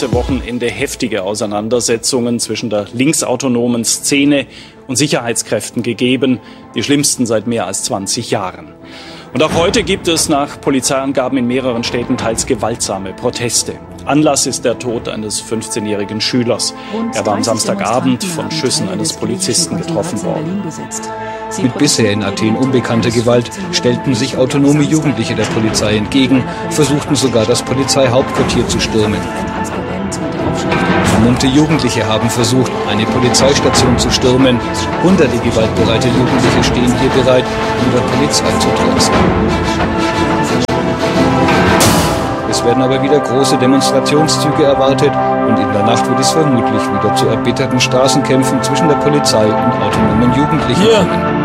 ganze Wochenende heftige Auseinandersetzungen zwischen der linksautonomen Szene und Sicherheitskräften gegeben, die schlimmsten seit mehr als 20 Jahren. Und auch heute gibt es nach Polizeiangaben in mehreren Städten teils gewaltsame Proteste. Anlass ist der Tod eines 15-jährigen Schülers. Er war am Samstagabend von Schüssen eines Polizisten getroffen worden. Mit bisher in Athen unbekannter Gewalt stellten sich autonome Jugendliche der Polizei entgegen, versuchten sogar das Polizeihauptquartier zu stürmen. Vermummte Jugendliche haben versucht, eine Polizeistation zu stürmen. Hunderte gewaltbereite Jugendliche stehen hier bereit, um der Polizei zu trotzen. Es werden aber wieder große Demonstrationszüge erwartet und in der Nacht wird es vermutlich wieder zu erbitterten Straßenkämpfen zwischen der Polizei und autonomen Jugendlichen kommen.